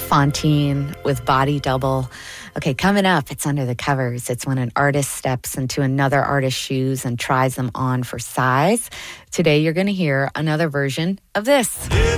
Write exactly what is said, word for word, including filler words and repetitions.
Fontaine with Body Double. Okay, coming up, it's Under the Covers. It's when an artist steps into another artist's shoes and tries them on for size. Today, you're going to hear another version of this.